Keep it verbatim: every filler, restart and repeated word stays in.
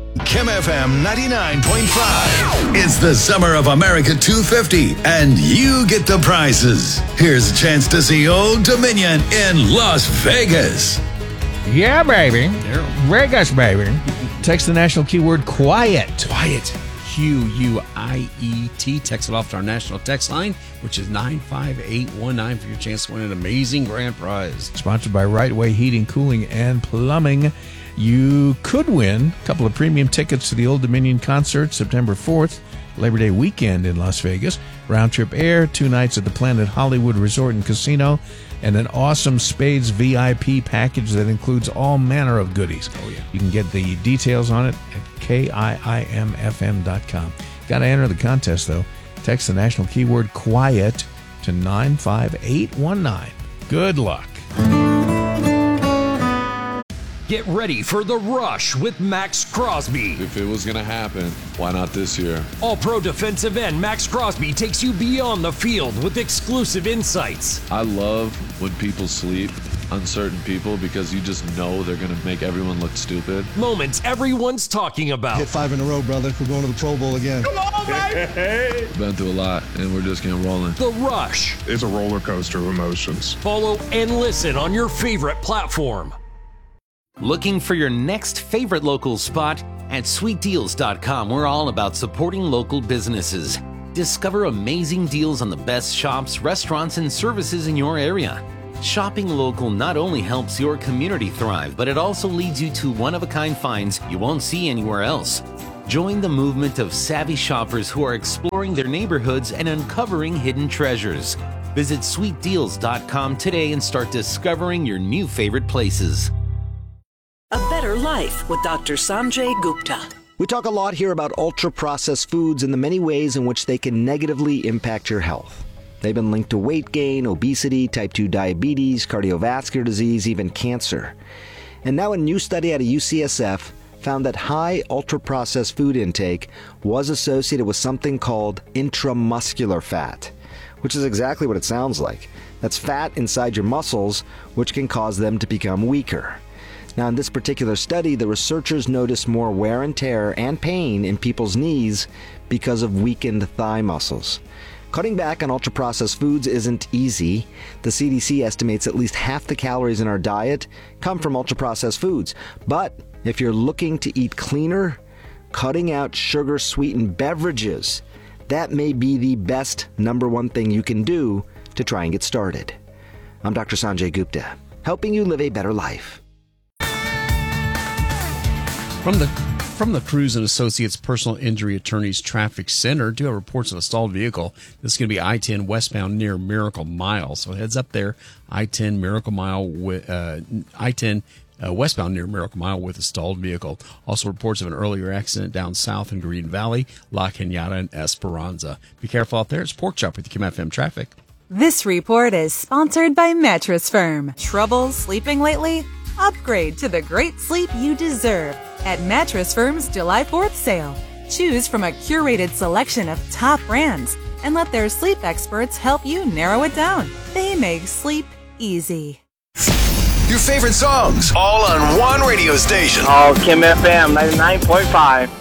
Kim F M ninety-nine point five. It's the summer of America two fifty, and you get the prizes. Here's a chance to see Old Dominion in Las Vegas. Yeah, baby. Vegas, baby. Text the national keyword QUIET. Quiet. Q U I E T. Text it off to our national text line, which is nine five eight one nine for your chance to win an amazing grand prize. Sponsored by Right Way Heating, Cooling, and Plumbing. You could win a couple of premium tickets to the Old Dominion concert September fourth, Labor Day weekend in Las Vegas. Round trip air, two nights at the Planet Hollywood Resort and Casino, and an awesome Spades V I P package that includes all manner of goodies. Oh, yeah. You can get the details on it at K I I M F M dot com. Got to enter the contest, though. Text the national keyword QUIET to nine five eight one nine. Good luck. Get ready for The Rush with Max Crosby. If it was going to happen, why not this year? All-pro defensive end Max Crosby takes you beyond the field with exclusive insights. I love when people sleep on certain people because you just know they're going to make everyone look stupid. Moments everyone's talking about. Hit five in a row, brother. We're going to the Pro Bowl again. Come on, baby! Been through a lot, and we're just getting rolling. The Rush. It's a roller coaster of emotions. Follow and listen on your favorite platform. Looking for your next favorite local spot? At sweet deals dot com, we're all about supporting local businesses. Discover amazing deals on the best shops, restaurants, and services in your area. Shopping local not only helps your community thrive, but it also leads you to one-of-a-kind finds you won't see anywhere else. Join the movement of savvy shoppers who are exploring their neighborhoods and uncovering hidden treasures. Visit sweet deals dot com today and start discovering your new favorite places. A Better Life with Doctor Sanjay Gupta. We talk a lot here about ultra-processed foods and the many ways in which they can negatively impact your health. They've been linked to weight gain, obesity, type two diabetes, cardiovascular disease, even cancer. And now a new study out of U C S F found that high ultra-processed food intake was associated with something called intramuscular fat, which is exactly what it sounds like. That's fat inside your muscles, which can cause them to become weaker. Now, in this particular study, the researchers noticed more wear and tear and pain in people's knees because of weakened thigh muscles. Cutting back on ultra-processed foods isn't easy. The C D C estimates at least half the calories in our diet come from ultra-processed foods. But if you're looking to eat cleaner, cutting out sugar-sweetened beverages, that may be the best number one thing you can do to try and get started. I'm Doctor Sanjay Gupta, helping you live a better life. From the from the Cruz and Associates Personal Injury Attorneys Traffic Center, do have reports of a stalled vehicle. This is going to be I ten westbound near Miracle Mile. So heads up there, I ten Miracle Mile, with, uh, I ten uh, westbound near Miracle Mile with a stalled vehicle. Also reports of an earlier accident down south in Green Valley, La Cañada, and Esperanza. Be careful out there. It's Pork Chop with the Kim F M traffic. This report is sponsored by Mattress Firm. Trouble sleeping lately? Upgrade to the great sleep you deserve at Mattress Firm's July fourth sale. Choose from a curated selection of top brands and let their sleep experts help you narrow it down. They make sleep easy. Your favorite songs, all on one radio station. Oh, Kim F M ninety-nine point five.